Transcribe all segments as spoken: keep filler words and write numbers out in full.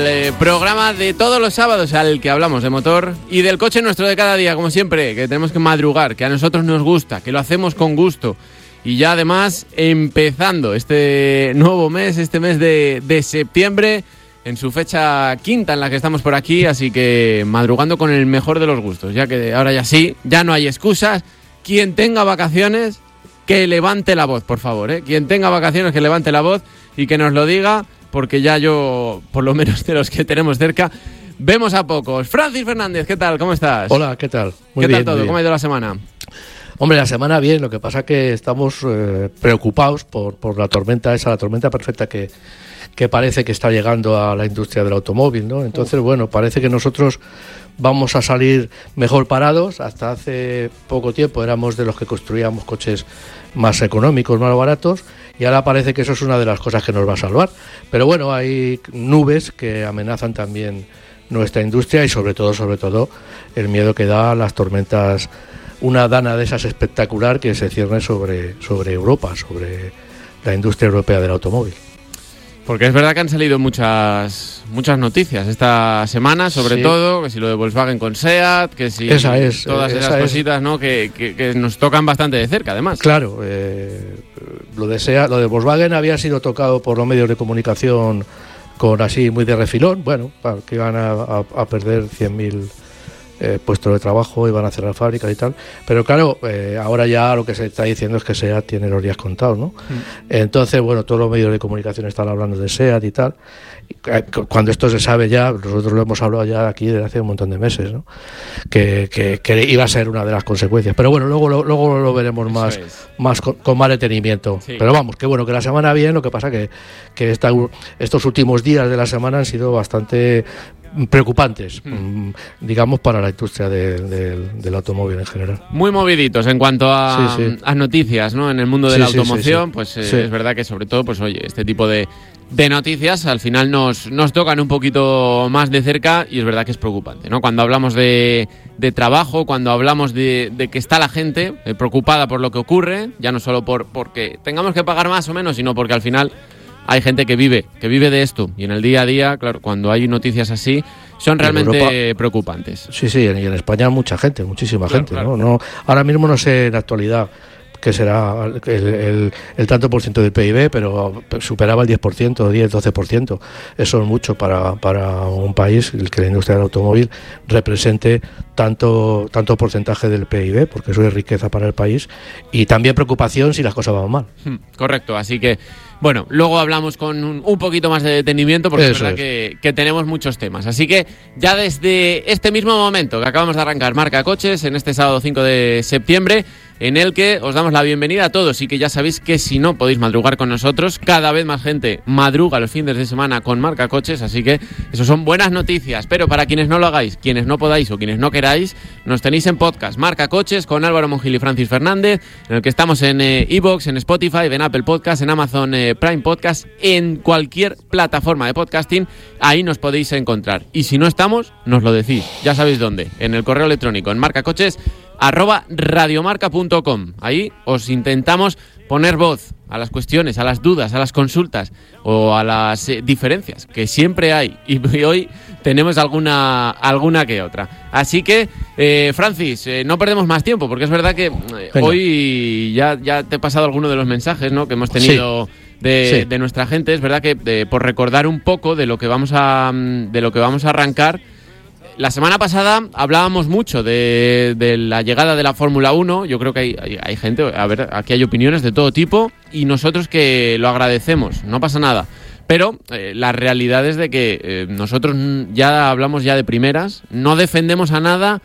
El programa de todos los sábados al que hablamos de motor y del coche nuestro de cada día, como siempre, que tenemos que madrugar, que a nosotros nos gusta, que lo hacemos con gusto. Y ya además empezando este nuevo mes, este mes de, de septiembre, en su fecha quinta en la que estamos por aquí, así que madrugando con el mejor de los gustos, ya que ahora ya sí, ya no hay excusas. Quien tenga vacaciones, que levante la voz, por favor, ¿eh? Quien tenga vacaciones, que levante la voz y que nos lo diga, porque ya yo, por lo menos de los que tenemos cerca, vemos a pocos. Francis Fernández, ¿qué tal? ¿Cómo estás? Hola, ¿qué tal? Muy ¿Qué bien, tal todo? ¿Cómo ha ido la semana? Hombre, la semana bien, lo que pasa es que estamos eh, preocupados por, por la tormenta esa, la tormenta perfecta que, que parece que está llegando a la industria del automóvil, ¿no? Entonces, Uf. bueno, parece que nosotros vamos a salir mejor parados. Hasta hace poco tiempo éramos de los que construíamos coches más económicos, más baratos, y ahora parece que eso es una de las cosas que nos va a salvar. Pero bueno, hay nubes que amenazan también nuestra industria y sobre todo, sobre todo, el miedo que da a las tormentas, una dana de esas espectacular que se cierne sobre, sobre Europa, sobre la industria europea del automóvil. Porque es verdad que han salido muchas muchas noticias esta semana, sobre sí. todo, que si lo de Volkswagen con SEAT, que si esa es, todas esas esa cositas, es. ¿no? Que, que, que nos tocan bastante de cerca, además. Claro, eh, lo de SEAT, lo de Volkswagen había sido tocado por los medios de comunicación con así muy de refilón, bueno, que iban a, a, a perder cien mil eh, puestos de trabajo, iban a cerrar fábricas y tal, pero claro, eh, ahora ya lo que se está diciendo es que SEAT tiene los días contados, ¿no? Mm. Entonces, bueno, todos los medios de comunicación están hablando de SEAT y tal. Cuando esto se sabe ya, nosotros lo hemos hablado ya aquí desde hace un montón de meses, ¿no? Que, que, que iba a ser una de las consecuencias. Pero bueno, luego, lo, luego lo veremos Eso más, es. más con, con más detenimiento. Sí. Pero vamos, que bueno, que la semana bien, lo que pasa que, que esta, estos últimos días de la semana han sido bastante preocupantes, hmm. digamos, para la industria de, de, del automóvil en general. Muy moviditos en cuanto a, sí, sí. a noticias, ¿no? En el mundo de sí, la automoción, sí, sí, sí. pues eh, sí. es verdad que sobre todo, pues oye, este tipo de, de noticias al final nos, nos tocan un poquito más de cerca y es verdad que es preocupante, ¿no? Cuando hablamos de, de trabajo, cuando hablamos de, de que está la gente eh, preocupada por lo que ocurre, ya no solo por porque tengamos que pagar más o menos, sino porque al final hay gente que vive, que vive de esto y en el día a día, claro, cuando hay noticias así, son realmente Europa, preocupantes. Sí, sí, y en España mucha gente, muchísima claro, gente, claro. ¿no? No, ahora mismo no sé en la actualidad que será el, el, el tanto por ciento del P I B, pero superaba el diez por ciento, diez, doce por ciento. Eso es mucho para, para un país, el que la industria del automóvil represente tanto, tanto porcentaje del P I B, porque eso es riqueza para el país, y también preocupación si las cosas van mal. Hmm, correcto, así que, bueno, luego hablamos con un, un poquito más de detenimiento, porque eso es verdad es. Que, que tenemos muchos temas. Así que ya desde este mismo momento que acabamos de arrancar Marca Coches, en este sábado cinco de septiembre, en el que os damos la bienvenida a todos y que ya sabéis que si no podéis madrugar con nosotros, cada vez más gente madruga los fines de semana con Marca Coches, así que eso son buenas noticias, pero para quienes no lo hagáis, quienes no podáis o quienes no queráis, nos tenéis en podcast Marca Coches con Álvaro Mongil y Francis Fernández, en el que estamos en iVoox, eh, en Spotify, en Apple Podcast, en Amazon eh, Prime Podcast, en cualquier plataforma de podcasting, ahí nos podéis encontrar. Y si no estamos, nos lo decís, ya sabéis dónde, en el correo electrónico, en marcacoches arroba radiomarca punto com. Ahí os intentamos poner voz a las cuestiones, a las dudas, a las consultas o a las eh, diferencias que siempre hay y, y hoy tenemos alguna alguna que otra. Así que, eh, Francis, eh, no perdemos más tiempo porque es verdad que eh, hoy ya, ya te he pasado alguno de los mensajes, ¿no?, que hemos tenido sí. De, sí. de nuestra gente. Es verdad que de, por recordar un poco de lo que vamos a de lo que vamos a arrancar. La semana pasada hablábamos mucho de, de la llegada de la Fórmula uno. Yo creo que hay, hay, hay gente, a ver, aquí hay opiniones de todo tipo y nosotros que lo agradecemos, no pasa nada. Pero eh, la realidad es de que eh, nosotros ya hablamos ya de primeras, no defendemos a nada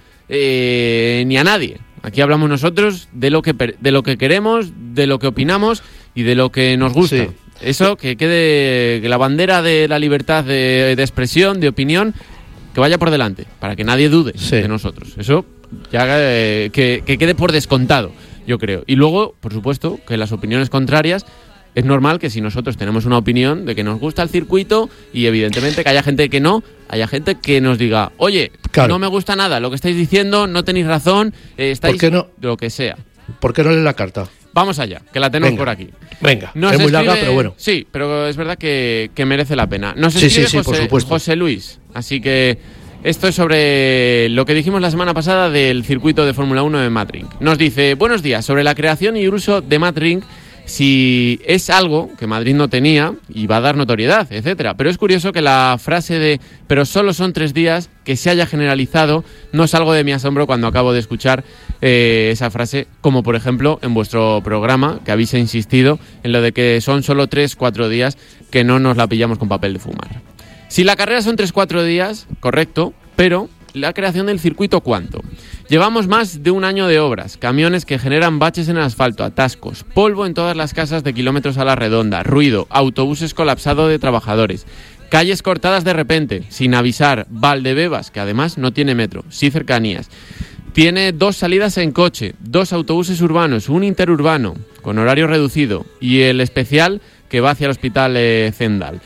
eh, ni a nadie. Aquí hablamos nosotros de lo que de lo que queremos, de lo que opinamos y de lo que nos gusta. Sí. Eso, que quede que la bandera de la libertad de, de expresión, de opinión, que vaya por delante, para que nadie dude sí. de nosotros. Eso ya eh, que, que quede por descontado, yo creo. Y luego, por supuesto, que las opiniones contrarias, es normal que si nosotros tenemos una opinión de que nos gusta el circuito y evidentemente que haya gente que no, haya gente que nos diga, oye, claro, no me gusta nada lo que estáis diciendo, no tenéis razón, eh, estáis ¿por qué no? lo que sea. ¿Por qué no lees la carta? vamos allá, que la tenemos venga, por aquí. Venga, Nos es muy escribe, larga, pero bueno. Sí, pero es verdad que, que merece la pena. Nos sí, escribe sí, sí, José, por supuesto. José Luis, así que esto es sobre lo que dijimos la semana pasada del circuito de Fórmula uno de Madrid. Nos dice, buenos días, sobre la creación y uso de Madrid, si es algo que Madrid no tenía y va a dar notoriedad, etcétera. Pero es curioso que la frase de pero solo son tres días que se haya generalizado no salgo de mi asombro cuando acabo de escuchar eh, esa frase, como por ejemplo en vuestro programa, que habéis insistido en lo de que son solo tres, cuatro días que no nos la pillamos con papel de fumar. Si la carrera son tres, cuatro días, correcto, pero la creación del circuito, ¿cuánto? Llevamos más de un año de obras, camiones que generan baches en el asfalto, atascos, polvo en todas las casas de kilómetros a la redonda, ruido, autobuses colapsados de trabajadores, calles cortadas de repente, sin avisar, Valdebebas, que además no tiene metro, sí cercanías. Tiene dos salidas en coche, dos autobuses urbanos, un interurbano con horario reducido y el especial que va hacia el hospital eh, Zendal.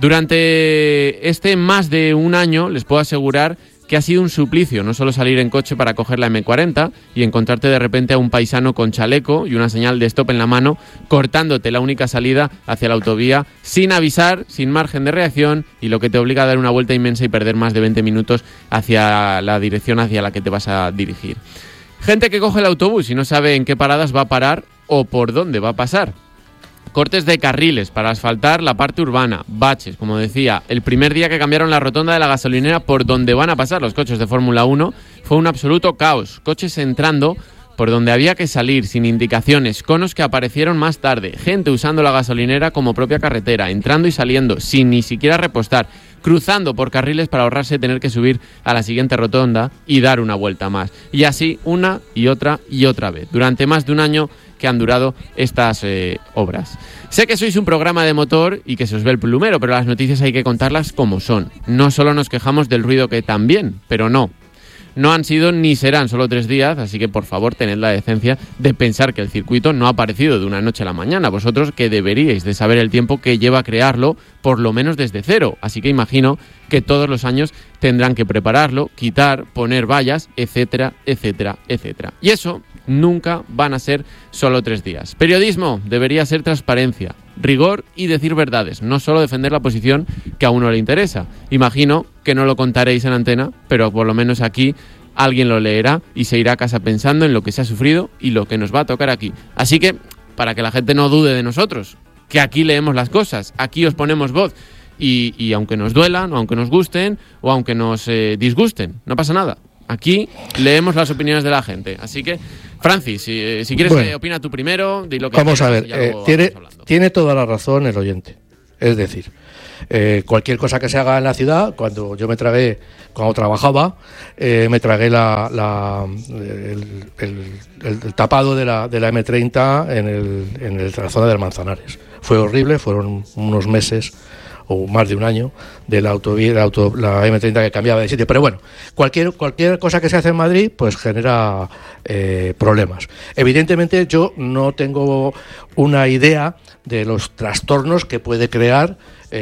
Durante este más de un año les puedo asegurar que ha sido un suplicio no solo salir en coche para coger la eme cuarenta y encontrarte de repente a un paisano con chaleco y una señal de stop en la mano cortándote la única salida hacia la autovía sin avisar, sin margen de reacción y lo que te obliga a dar una vuelta inmensa y perder más de veinte minutos hacia la dirección hacia la que te vas a dirigir. Gente que coge el autobús y no sabe en qué paradas va a parar o por dónde va a pasar. Cortes de carriles para asfaltar la parte urbana, baches, como decía, el primer día que cambiaron la rotonda de la gasolinera por donde van a pasar los coches de Fórmula uno fue un absoluto caos, coches entrando por donde había que salir sin indicaciones, conos que aparecieron más tarde, gente usando la gasolinera como propia carretera, entrando y saliendo sin ni siquiera repostar, cruzando por carriles para ahorrarse tener que subir a la siguiente rotonda y dar una vuelta más. Y así una y otra y otra vez, durante más de un año que han durado estas eh, obras. Sé que sois un programa de motor y que se os ve el plumero, pero las noticias hay que contarlas como son. No solo nos quejamos del ruido, que también, pero no. No han sido ni serán solo tres días, así que por favor tened la decencia de pensar que el circuito no ha aparecido de una noche a la mañana. Vosotros que deberíais de saber el tiempo que lleva crearlo, por lo menos desde cero. Así que imagino que todos los años tendrán que prepararlo, quitar, poner vallas, etcétera, etcétera, etcétera. Y eso nunca van a ser solo tres días. Periodismo debería ser transparencia, rigor y decir verdades, no solo defender la posición que a uno le interesa. Imagino que no lo contaréis en antena, pero por lo menos aquí alguien lo leerá y se irá a casa pensando en lo que se ha sufrido y lo que nos va a tocar aquí. Así que, para que la gente no dude de nosotros, que aquí leemos las cosas, aquí os ponemos voz y, y aunque nos duelan, o aunque nos gusten, o aunque nos eh, disgusten, no pasa nada. Aquí leemos las opiniones de la gente. Así que, Francis, si, si quieres, bueno, eh, opina tú primero. Di lo que vamos quieras, a ver, eh, tiene, tiene toda la razón el oyente. Es decir, eh, cualquier cosa que se haga en la ciudad, cuando yo me tragué, cuando trabajaba, eh, me tragué la, la, el, el, el, el tapado de la, de la eme treinta en, el, en el, la zona del Manzanares. Fue horrible, fueron unos meses o más de un año de la autovía, la, auto, la eme treinta que cambiaba de sitio. Pero bueno, cualquier cualquier cosa que se hace en Madrid pues genera eh, problemas. Evidentemente yo no tengo una idea de los trastornos que puede crear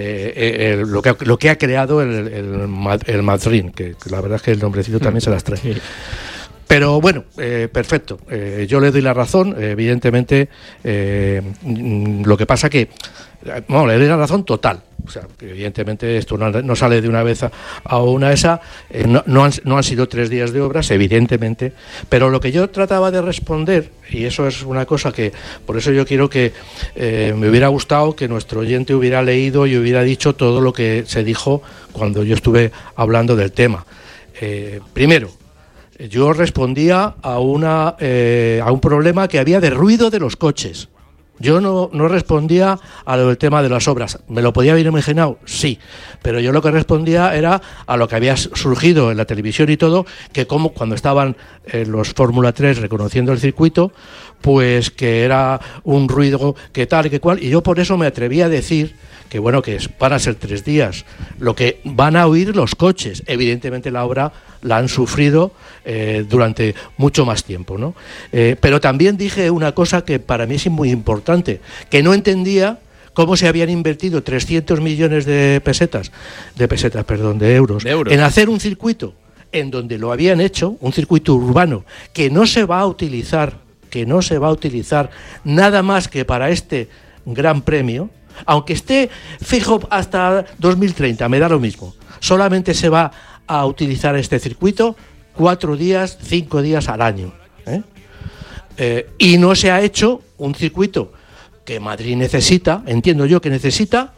eh, el, lo, que, lo que ha creado el, el, el Madrid, que, que la verdad es que el nombrecito también se las trae. Sí. Pero bueno, eh, perfecto. Eh, yo le doy la razón. Eh, evidentemente, eh, lo que pasa que, bueno, le doy la razón total. O sea, evidentemente esto no, no sale de una vez a, a una esa. Eh, no, no, han, no han sido tres días de obras, evidentemente. Pero lo que yo trataba de responder, y eso es una cosa que, por eso yo quiero que eh, me hubiera gustado que nuestro oyente hubiera leído y hubiera dicho todo lo que se dijo cuando yo estuve hablando del tema. Eh, primero, yo respondía a una eh, a un problema que había de ruido de los coches. Yo no, no respondía a lo del tema de las obras. ¿Me lo podía haber imaginado? Sí. Pero yo lo que respondía era a lo que había surgido en la televisión y todo, que como cuando estaban eh, los Fórmula tres reconociendo el circuito, pues que era un ruido que tal y que cual. Y yo por eso me atreví a decir que bueno, que van a ser tres días. Lo que van a oír los coches. Evidentemente la obra la han sufrido eh, durante mucho más tiempo, ¿no? Eh, pero también dije una cosa que para mí es muy importante, que no entendía cómo se habían invertido trescientos millones de pesetas, de pesetas, perdón, de euros, de euros, en hacer un circuito en donde lo habían hecho, un circuito urbano, que no se va a utilizar que no se va a utilizar nada más que para este Gran Premio, aunque esté fijo hasta dos mil treinta, me da lo mismo. Solamente se va a utilizar este circuito cuatro días, cinco días al año. ¿eh? Eh, y no se ha hecho un circuito que Madrid necesita, entiendo yo que necesita,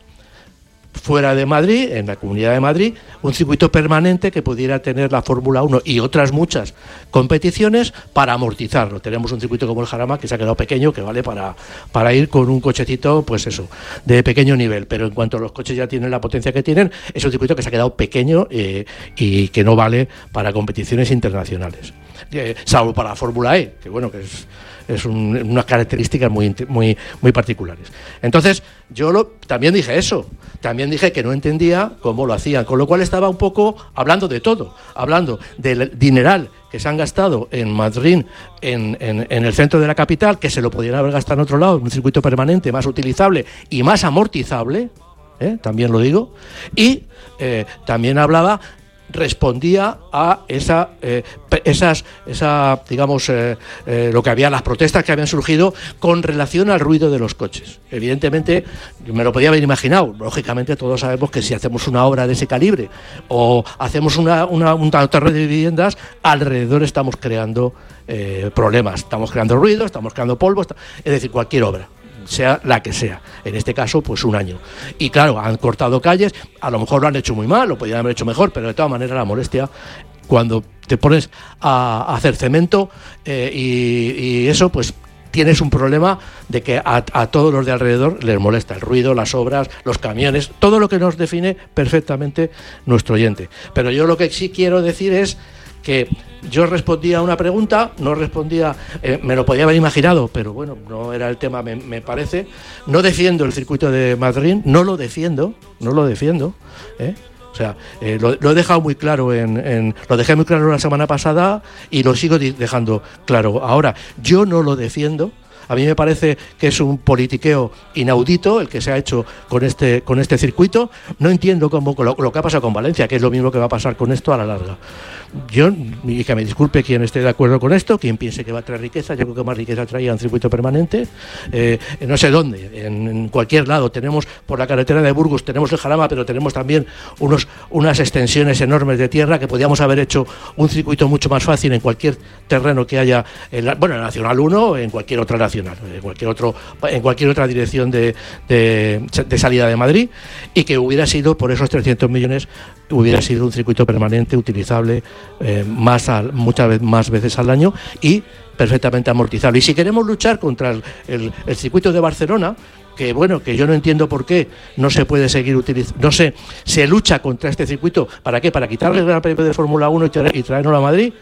fuera de Madrid, en la Comunidad de Madrid, un circuito permanente que pudiera tener la Fórmula uno y otras muchas competiciones para amortizarlo. Tenemos un circuito como el Jarama que se ha quedado pequeño, que vale para, para ir con un cochecito, pues eso, de pequeño nivel, pero en cuanto los coches ya tienen la potencia que tienen, es un circuito que se ha quedado pequeño eh, y que no vale para competiciones internacionales. Eh, salvo para la Fórmula E, que bueno, que es... es un, unas características muy, muy, muy particulares. Entonces, yo lo, también dije eso, también dije que no entendía cómo lo hacían, con lo cual estaba un poco hablando de todo, hablando del dineral que se han gastado en Madrid, en, en, en el centro de la capital, que se lo podrían haber gastado en otro lado, en un circuito permanente, más utilizable y más amortizable, ¿eh? También lo digo, y eh, también hablaba... respondía a esa, eh, esas, esa digamos, eh, eh, lo que había, las protestas que habían surgido con relación al ruido de los coches. Evidentemente, me lo podía haber imaginado. Lógicamente, todos sabemos que si hacemos una obra de ese calibre o hacemos una, una, un torre de viviendas, alrededor estamos creando eh, problemas, estamos creando ruido, estamos creando polvo, es decir, cualquier obra, sea la que sea, en este caso pues un año. Y claro, han cortado calles, a lo mejor lo han hecho muy mal, lo podrían haber hecho mejor, pero de todas maneras la molestia, cuando te pones a, a hacer cemento eh, y, y eso, pues tienes un problema de que a, a todos los de alrededor les molesta el ruido, las obras, los camiones, todo lo que nos define perfectamente nuestro oyente. Pero yo lo que sí quiero decir es que yo respondía a una pregunta, no respondía, eh, me lo podía haber imaginado, pero bueno, no era el tema, me, me parece. No defiendo el circuito de Madrid, no lo defiendo, no lo defiendo, ¿eh? O sea, eh, lo, lo he dejado muy claro, en, en, lo dejé muy claro la semana pasada y lo sigo dejando claro ahora. Yo no lo defiendo. A mí me parece que es un politiqueo inaudito el que se ha hecho con este con este circuito. No entiendo cómo lo, lo que ha pasado con Valencia, que es lo mismo que va a pasar con esto a la larga. Yo, y que me disculpe quien esté de acuerdo con esto, quien piense que va a traer riqueza, yo creo que más riqueza traía un circuito permanente, eh, no sé dónde, en, en cualquier lado. Tenemos por la carretera de Burgos, tenemos el Jarama, pero tenemos también unos unas extensiones enormes de tierra que podíamos haber hecho un circuito mucho más fácil en cualquier terreno que haya, en la, bueno, en la Nacional uno o en cualquier otra nacional, en cualquier otro, en cualquier otra dirección de, de, de salida de Madrid, y que hubiera sido, por esos trescientos millones, hubiera sido un circuito permanente, utilizable eh, más al, muchas veces más veces al año y perfectamente amortizable. Y si queremos luchar contra el, el, el circuito de Barcelona, que bueno, que yo no entiendo por qué no se puede seguir utilizando, no sé, se lucha contra este circuito, ¿para qué? Para quitarle el Gran Premio de Fórmula uno y, traer, y traernos a Madrid.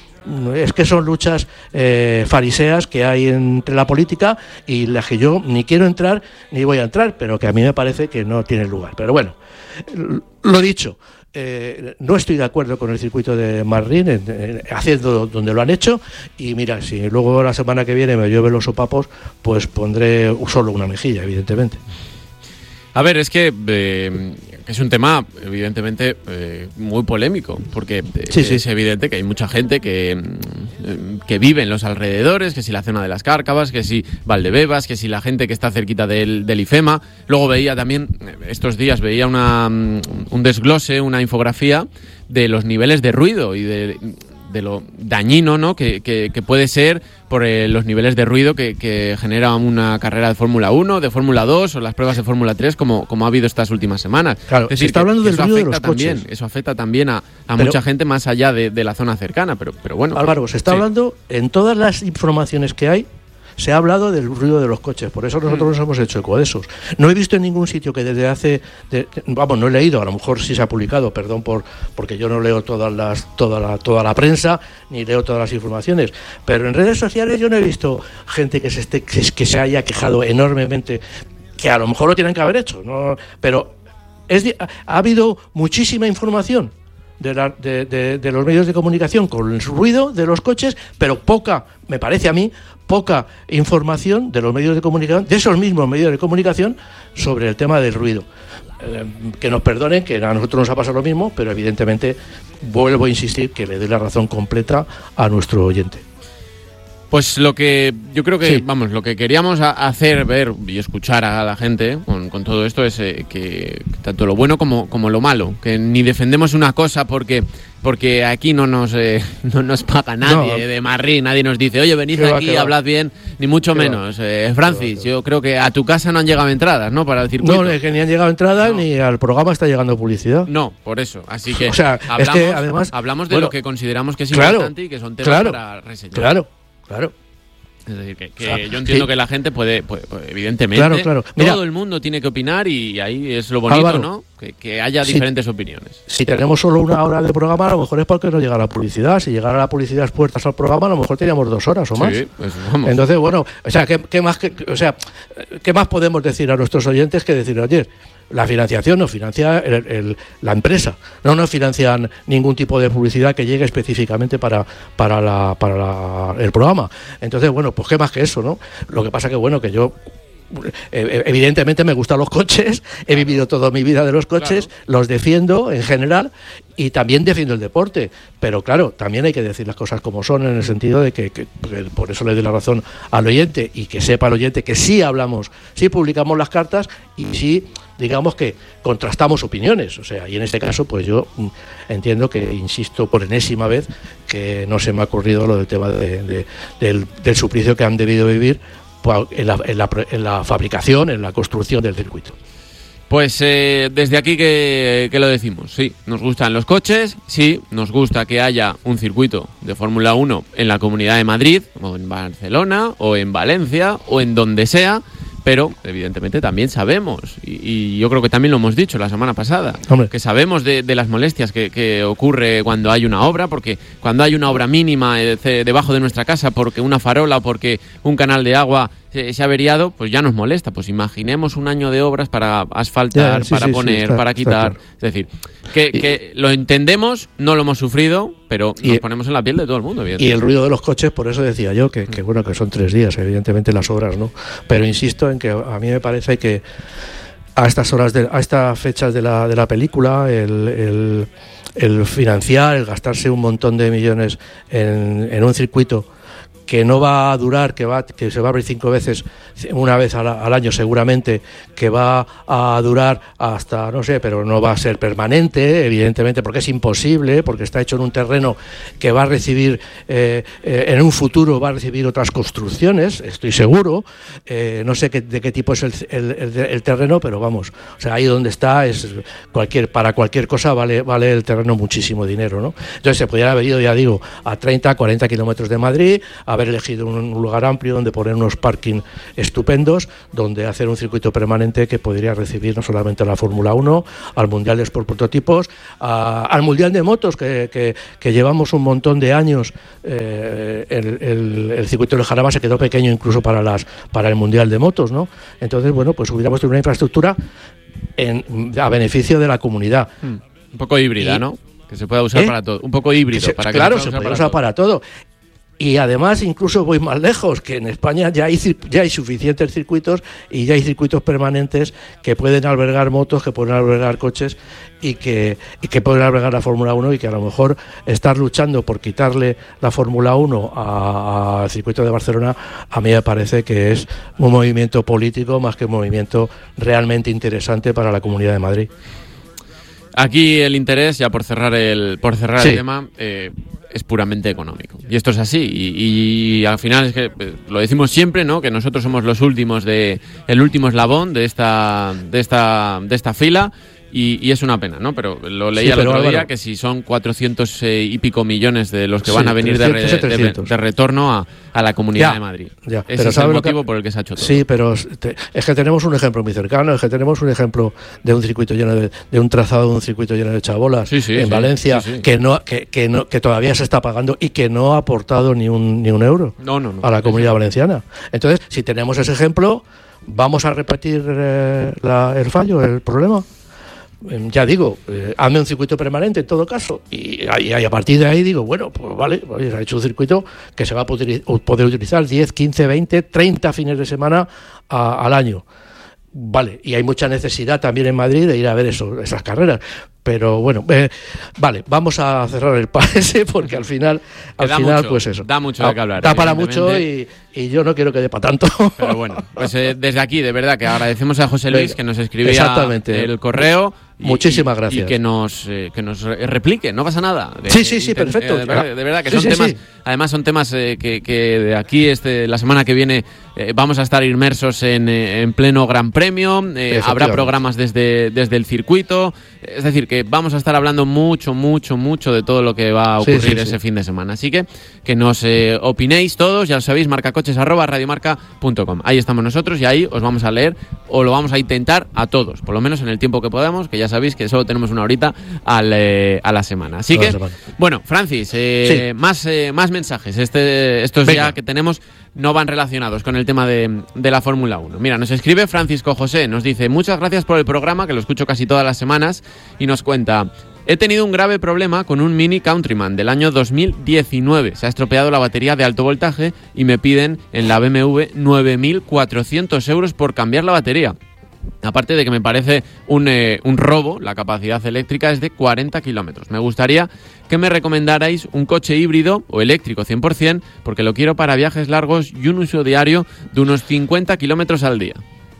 Es que son luchas eh, fariseas que hay entre la política y las que yo ni quiero entrar ni voy a entrar, pero que a mí me parece que no tiene lugar. Pero bueno, lo dicho, eh, no estoy de acuerdo con el circuito de Madrid, en, en, haciendo donde lo han hecho, y mira, si luego la semana que viene me llueven los sopapos, pues pondré solo una mejilla, evidentemente. A ver, es que eh, es un tema, evidentemente, eh, muy polémico, porque eh, sí, sí. es evidente que hay mucha gente que, que vive en los alrededores, que si la zona de las Cárcavas, que si Valdebebas, que si la gente que está cerquita del, del IFEMA. Luego veía también, estos días veía una, un desglose, una infografía de los niveles de ruido y de... de lo dañino, ¿no?, que, que, que puede ser por eh, los niveles de ruido que, que genera una carrera de Fórmula uno, de Fórmula dos o las pruebas de Fórmula tres, como, como ha habido estas últimas semanas. Claro, es se decir, está hablando que, del que ruido de los también, coches. Eso afecta también a, a pero, mucha gente más allá de, de la zona cercana, pero, pero bueno. Álvaro, se está sí. hablando, en todas las informaciones que hay, se ha hablado del ruido de los coches, por eso nosotros nos hemos hecho eco de esos. No he visto en ningún sitio que desde hace, de, vamos, no he leído, a lo mejor sí se ha publicado, perdón por porque yo no leo todas las, toda la, toda la prensa ni leo todas las informaciones, pero en redes sociales yo no he visto gente que se esté, que, que se haya quejado enormemente, que a lo mejor lo tienen que haber hecho, ¿no? Pero es, ha, ha habido muchísima información De, la, de, de, de los medios de comunicación con el ruido de los coches, pero poca, me parece a mí, poca información de los medios de comunicación, de esos mismos medios de comunicación, sobre el tema del ruido. Eh, que nos perdonen, que a nosotros nos ha pasado lo mismo, pero evidentemente vuelvo a insistir que le doy la razón completa a nuestro oyente. Pues lo que yo creo que, sí. vamos, lo que queríamos hacer, ver y escuchar a la gente con, con todo esto es eh, que tanto lo bueno como, como lo malo, que ni defendemos una cosa porque porque aquí no nos eh, no nos paga nadie no. de Madrid, nadie nos dice, oye, venid va, aquí, hablad bien, ni mucho menos. Eh, Francis, yo creo que a tu casa no han llegado entradas, ¿no? Para el circuito. No, que ni han llegado entradas no. ni al programa está llegando publicidad. No, por eso. Así que, o sea, hablamos, es que además, hablamos de bueno, lo que consideramos que es claro, importante y que son temas claro, para reseñar. Claro, claro. Es decir, que, que o sea, yo entiendo sí. que la gente puede, puede, puede evidentemente, claro, claro. Mira, todo el mundo tiene que opinar y ahí es lo bonito, Álvaro, ¿no? Que, que haya si, diferentes opiniones. Si tenemos solo una hora de programa, a lo mejor es porque no llega la publicidad. Si llegara la publicidad puertas al programa, a lo mejor teníamos dos horas o más. Sí, pues vamos. Entonces, bueno, o sea, ¿qué, qué más, que, o sea, ¿qué más podemos decir a nuestros oyentes que decir ayer? La financiación no financia el, el, la empresa, no nos financian ningún tipo de publicidad que llegue específicamente para, para, la, para la, el programa. Entonces, bueno, pues qué más que eso, ¿no? Lo que pasa que, bueno, que yo... evidentemente me gustan los coches, he vivido toda mi vida de los coches, claro. Los defiendo en general y también defiendo el deporte, pero claro, también hay que decir las cosas como son en el sentido de que, que, que por eso le doy la razón al oyente y que sepa el oyente que sí hablamos, sí publicamos las cartas y sí, digamos que contrastamos opiniones, o sea, y en este caso pues yo entiendo que, insisto por enésima vez, que no se me ha ocurrido lo del tema de, de, del, del suplicio que han debido vivir En la, en, la, en la fabricación, en la construcción del circuito. Pues eh, desde aquí que, que lo decimos, sí, nos gustan los coches, sí, nos gusta que haya un circuito de Fórmula uno en la Comunidad de Madrid, o en Barcelona, o en Valencia, o en donde sea, pero evidentemente también sabemos, y, y yo creo que también lo hemos dicho la semana pasada, Hombre. que sabemos de, de las molestias que, que ocurre cuando hay una obra, porque cuando hay una obra mínima eh, debajo de nuestra casa, porque una farola o porque un canal de agua se, se ha averiado, pues ya nos molesta. Pues imaginemos un año de obras para asfaltar, ya, sí, para sí, poner, sí, está, para quitar. Claro. Es decir, que, y, que lo entendemos, no lo hemos sufrido, pero y, nos ponemos en la piel de todo el mundo. Y el ruido de los coches, por eso decía yo que, que bueno, que son tres días, evidentemente las obras, ¿no? Pero insisto en que a mí me parece que a estas horas, de, a estas fechas de la, de la película, el, el, el financiar, el gastarse un montón de millones en, en un circuito que no va a durar, que va que se va a abrir cinco veces, una vez al, al año seguramente, que va a durar hasta, no sé, pero no va a ser permanente, evidentemente, porque es imposible, porque está hecho en un terreno que va a recibir, eh, eh, en un futuro va a recibir otras construcciones, estoy seguro, eh, no sé qué, de qué tipo es el, el, el, el terreno, pero vamos, o sea, ahí donde está, es cualquier para cualquier cosa vale, vale el terreno muchísimo dinero, ¿no? Entonces se podría haber ido, ya digo, a treinta, cuarenta kilómetros de Madrid, a haber elegido un lugar amplio donde poner unos parking estupendos, donde hacer un circuito permanente que podría recibir no solamente a la Fórmula uno, al Mundial de Sport Prototipos, a, al Mundial de Motos, que, que, que llevamos un montón de años. Eh, el, el, el circuito del Jarama se quedó pequeño incluso para, las, para el Mundial de Motos, ¿no? Entonces, bueno, pues hubiéramos tenido una infraestructura en, a beneficio de la comunidad. Hmm. Un poco híbrida, y, ¿no? Que se pueda usar ¿eh? para todo. Un poco híbrido. Se, para claro, que se, se puede para usar todo. para todo. Y además incluso voy más lejos, que en España ya hay, ya hay suficientes circuitos y ya hay circuitos permanentes que pueden albergar motos, que pueden albergar coches y que, y que pueden albergar la Fórmula uno, y que a lo mejor estar luchando por quitarle la Fórmula uno al circuito de Barcelona, a mí me parece que es un movimiento político más que un movimiento realmente interesante para la Comunidad de Madrid. Aquí el interés, ya por cerrar el, por cerrar sí. el tema, eh, es puramente económico. Y esto es así. Y, y al final es que eh, lo decimos siempre, ¿no? Que nosotros somos los últimos de, el último eslabón de esta, de esta, de esta fila. Y, y es una pena, ¿no? Pero lo leía sí, pero el otro Álvaro, día que si son cuatrocientos eh, y pico millones de los que sí, van a venir de, re, de, de retorno a, a la Comunidad ya, de Madrid. Ya, Ese pero es el motivo que, por el que se ha hecho todo. Sí, pero te, es que tenemos un ejemplo muy cercano, es que tenemos un ejemplo de un circuito lleno de, de un trazado de un circuito lleno de chabolas sí, sí, en sí, Valencia sí, sí. que no que, que no que todavía se está pagando y que no ha aportado ni un ni un euro no, no, no, a la Comunidad sí. Valenciana. Entonces, si tenemos ese ejemplo, vamos a repetir eh, la, el fallo, el problema. Ya digo, eh, hazme un circuito permanente en todo caso, y, y, y a partir de ahí digo, bueno, pues vale, pues ha hecho un circuito que se va a poder, poder utilizar diez, quince, veinte, treinta fines de semana a, al año. vale, y hay mucha necesidad también en Madrid de ir a ver eso, esas carreras. Pero bueno, eh, vale, vamos a cerrar el pase porque al final, al final mucho, pues eso. Da mucho de qué hablar. Da para mucho y, y yo no quiero que dé para tanto. Pero bueno, pues eh, desde aquí, de verdad, que agradecemos a José Luis que nos escribía Exactamente. el correo. Y, Muchísimas y, gracias. Y que nos, eh, que nos replique, no pasa nada. De, sí, sí, sí, intent- perfecto. Eh, de, verdad, de verdad que sí, son sí, temas, sí. además son temas eh, que, que de aquí, este, la semana que viene, eh, vamos a estar inmersos en, eh, en pleno Gran Premio, eh, habrá programas desde, desde el circuito, es decir, que vamos a estar hablando mucho, mucho, mucho de todo lo que va a ocurrir sí, sí, ese sí. fin de semana. Así que que nos eh, opinéis todos, ya lo sabéis, marcacoches arroba radiomarca punto com. Ahí estamos nosotros y ahí os vamos a leer o lo vamos a intentar a todos, por lo menos en el tiempo que podamos, que ya sabéis que solo tenemos una horita al, eh, a la semana. Así que, semana. bueno, Francis, eh, sí. más, eh, más mensajes. Este, estos Venga. ya que tenemos no van relacionados con el tema de, de la Fórmula uno. Mira, nos escribe Francisco José, nos dice: muchas gracias por el programa, que lo escucho casi todas las semanas, y nos cuenta: he tenido un grave problema con un Mini Countryman del año dos mil diecinueve. Se ha estropeado la batería de alto voltaje y me piden en la B M W nueve mil cuatrocientos euros por cambiar la batería. Aparte de que me parece un, eh, un robo, la capacidad eléctrica es de cuarenta kilómetros. Me gustaría que me recomendarais un coche híbrido o eléctrico cien por ciento, porque lo quiero para viajes largos y un uso diario de unos cincuenta kilómetros al día.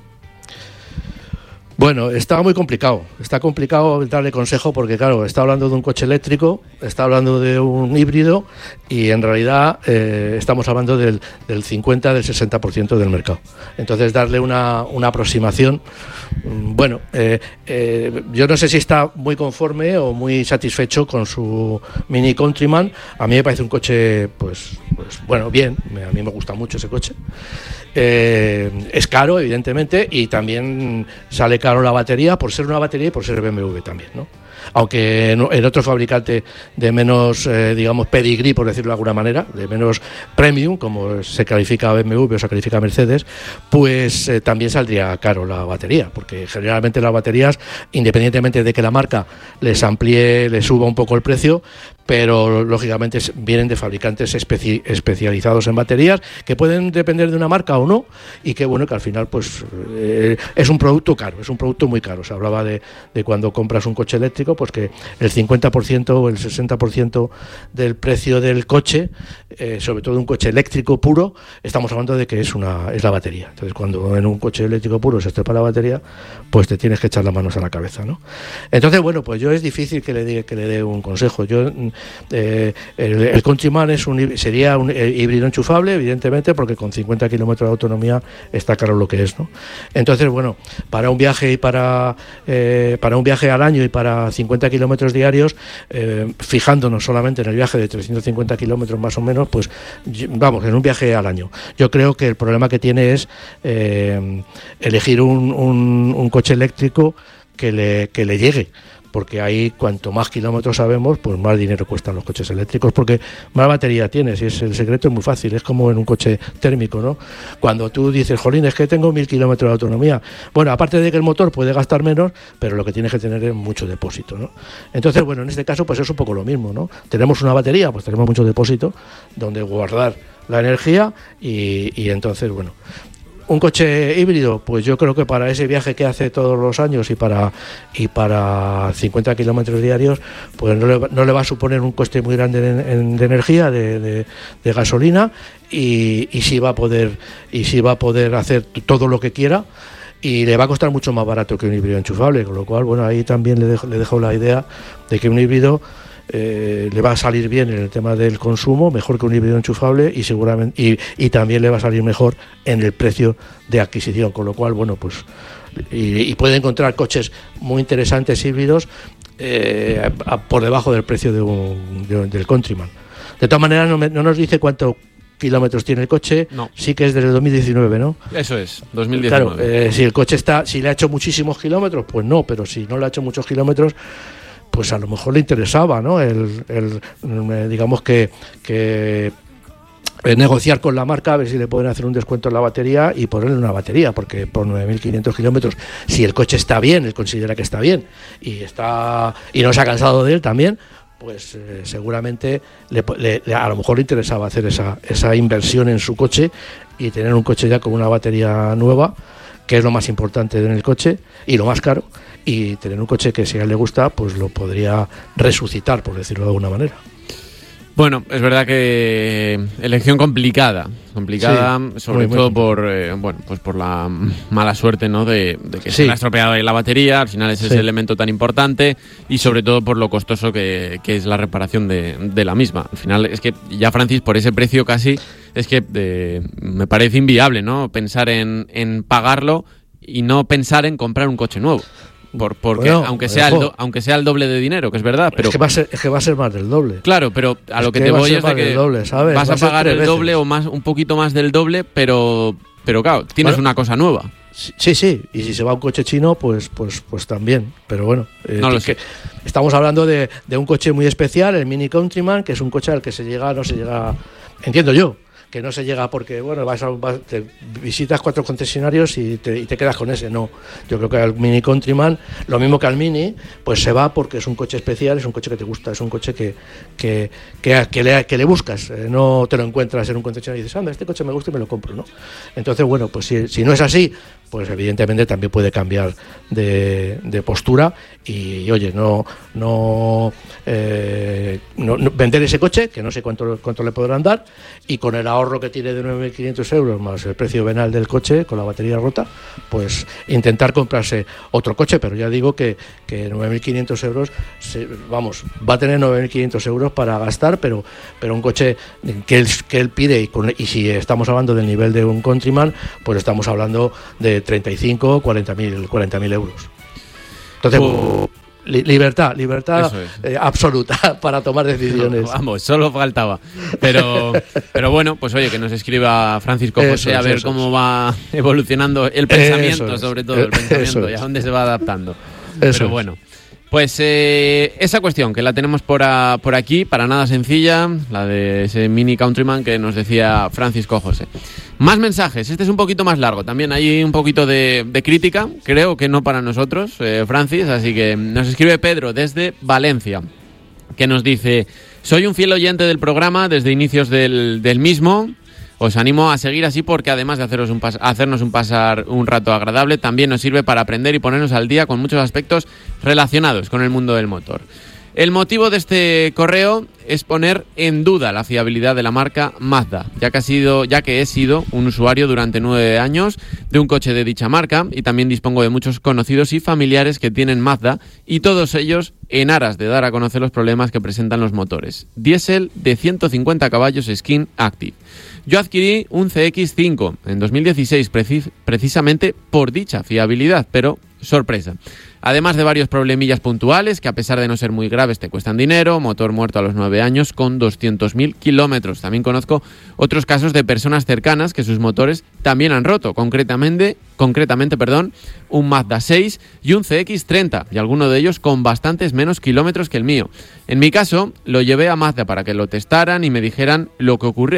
Bueno, está muy complicado, está complicado darle consejo porque, claro, está hablando de un coche eléctrico, está hablando de un híbrido y en realidad eh, estamos hablando del, del cincuenta, del sesenta por ciento del mercado. Entonces, darle una, una aproximación, bueno, eh, eh, yo no sé si está muy conforme o muy satisfecho con su Mini Countryman. A mí me parece un coche, pues, pues bueno, bien, a mí me gusta mucho ese coche. Eh, es caro, evidentemente, y también sale caro la batería por ser una batería y por ser B M W también, ¿no? Aunque en, en otro fabricante de menos, eh, digamos, pedigrí, por decirlo de alguna manera, de menos premium, como se califica B M W o se califica Mercedes, pues eh, también saldría caro la batería, porque generalmente las baterías, independientemente de que la marca les amplíe, les suba un poco el precio, pero lógicamente vienen de fabricantes especi- especializados en baterías que pueden depender de una marca o no, y que bueno, que al final pues eh, es un producto caro, es un producto muy caro. Se hablaba de, de cuando compras un coche eléctrico, pues que el cincuenta por ciento o el sesenta por ciento del precio del coche, eh, sobre todo un coche eléctrico puro, estamos hablando de que es una es la batería. Entonces, cuando en un coche eléctrico puro se estropa la batería, pues te tienes que echar las manos a la cabeza, ¿no? Entonces, bueno, pues yo es difícil que le dé que le dé un consejo. Yo Eh, el, el Countryman es un, sería un híbrido enchufable, evidentemente, porque con cincuenta kilómetros de autonomía está claro lo que es, ¿no? Entonces, bueno, para un viaje y para eh, para un viaje al año y para cincuenta kilómetros diarios, eh, fijándonos solamente en el viaje de trescientos cincuenta kilómetros más o menos, pues vamos, en un viaje al año. Yo creo que el problema que tiene es eh, elegir un, un, un coche eléctrico que le, que le llegue, porque ahí cuanto más kilómetros sabemos, pues más dinero cuestan los coches eléctricos, porque más batería tienes, y es, el secreto es muy fácil, es como en un coche térmico, ¿no? Cuando tú dices, jolín, es que tengo mil kilómetros de autonomía, bueno, aparte de que el motor puede gastar menos, pero lo que tienes que tener es mucho depósito, ¿no? Entonces, bueno, en este caso pues es un poco lo mismo, ¿no? Tenemos una batería, pues tenemos mucho depósito donde guardar la energía y, y entonces, bueno, un coche híbrido, pues yo creo que para ese viaje que hace todos los años y para y para cincuenta kilómetros diarios, pues no le, no le va a suponer un coste muy grande de, de energía, de, de, de gasolina, y, y sí va a poder y sí va a poder hacer todo lo que quiera, y le va a costar mucho más barato que un híbrido enchufable, con lo cual, bueno, ahí también le dejo, le dejo la idea de que un híbrido Eh, le va a salir bien en el tema del consumo, mejor que un híbrido enchufable, y seguramente y, y también le va a salir mejor en el precio de adquisición, con lo cual, bueno, pues y, y puede encontrar coches muy interesantes híbridos eh, a, a, por debajo del precio de un, de, del Countryman. De todas maneras, no, me, no nos dice cuánto kilómetros tiene el coche. No. Sí que es desde el dos mil diecinueve, ¿no? Eso es, dos mil diecinueve. Claro, eh, si el coche está, si le ha hecho muchísimos kilómetros, pues no, pero si no le ha hecho muchos kilómetros, pues a lo mejor le interesaba, ¿no? El, el digamos que, que negociar con la marca a ver si le pueden hacer un descuento en la batería y ponerle una batería, porque por nueve mil quinientos kilómetros, si el coche está bien, él considera que está bien y está y no se ha cansado de él también, pues eh, seguramente le, le, a lo mejor le interesaba hacer esa, esa inversión en su coche y tener un coche ya con una batería nueva que es lo más importante en el coche y lo más caro, y tener un coche que si a él le gusta, pues lo podría resucitar, por decirlo de alguna manera. Bueno, es verdad que elección complicada, complicada sí, sobre muy, todo muy por eh, bueno, pues por la mala suerte, ¿no? de, de que sí. se le ha estropeado ahí la batería, al final es sí. ese elemento tan importante, y sobre todo por lo costoso que, que es la reparación de, de la misma. Al final es que ya, Francis, por ese precio casi es que eh, me parece inviable, ¿no? Pensar en, en pagarlo y no pensar en comprar un coche nuevo. Por, porque bueno, aunque sea el do, aunque sea el doble de dinero, que es verdad, pero es que va a ser, es que va a ser más del doble. Claro, pero a lo es que, que te voy es de que doble, ¿sabes? vas va a pagar el doble veces. o más, un poquito más del doble, pero pero claro, tienes bueno, una cosa nueva. Sí, sí, y si se va un coche chino, pues pues pues también, pero bueno, eh, no lo que, sé. Estamos hablando de, de un coche muy especial, el Mini Countryman, que es un coche al que se llega, no se llega, entiendo yo, que no se llega porque, bueno, vas a, vas, te visitas cuatro concesionarios y te, y te quedas con ese. No, yo creo que al Mini Countryman, lo mismo que al Mini, pues se va porque es un coche especial, es un coche que te gusta, es un coche que que, que, que, le, que le buscas, eh, no te lo encuentras en un concesionario y dices, anda, este coche me gusta y me lo compro, ¿no? Entonces, bueno, pues si, si no es así, pues evidentemente también puede cambiar de, de postura y, y, oye, no no, eh, no no vender ese coche, que no sé cuánto, cuánto le podrán dar, y con el ahorro que tiene de nueve mil quinientos euros más el precio venal del coche con la batería rota, pues intentar comprarse otro coche, pero ya digo que, que nueve mil quinientos euros, se, vamos, va a tener nueve mil quinientos euros para gastar, pero pero un coche que él, que él pide, y, con, y si estamos hablando del nivel de un Countryman, pues estamos hablando de treinta y cinco, cuarenta mil euros. Entonces, uh. li- libertad, libertad es. eh, absoluta para tomar decisiones. No, vamos, solo faltaba. Pero pero bueno, pues oye, que nos escriba Francisco José es, a ver cómo es. va evolucionando el pensamiento, es. sobre todo el pensamiento, y a dónde se va adaptando. Eso pero bueno. Pues eh, esa cuestión que la tenemos por, a, por aquí, para nada sencilla, la de ese Mini Countryman que nos decía Francisco José. Más mensajes, este es un poquito más largo, también hay un poquito de, de crítica, creo que no para nosotros, eh, Francis, así que nos escribe Pedro desde Valencia, que nos dice: soy un fiel oyente del programa desde inicios del, del mismo. Os animo a seguir así porque además de haceros un pas- hacernos un pasar un rato agradable, también nos sirve para aprender y ponernos al día con muchos aspectos relacionados con el mundo del motor. El motivo de este correo es poner en duda la fiabilidad de la marca Mazda, ya que, ha sido, ya que he sido un usuario durante nueve años de un coche de dicha marca y también dispongo de muchos conocidos y familiares que tienen Mazda, y todos ellos en aras de dar a conocer los problemas que presentan los motores. Diésel de ciento cincuenta caballos Skin Active. Yo adquirí un C X cinco en dos mil dieciséis precis- precisamente por dicha fiabilidad, pero sorpresa. Además de varios problemillas puntuales que, a pesar de no ser muy graves, te cuestan dinero, motor muerto a los nueve años con doscientos mil kilómetros. También conozco otros casos de personas cercanas que sus motores también han roto, concretamente, concretamente perdón, un Mazda seis y un C X treinta, y alguno de ellos con bastantes menos kilómetros que el mío. En mi caso, lo llevé a Mazda para que lo testaran y me dijeran lo que ocurría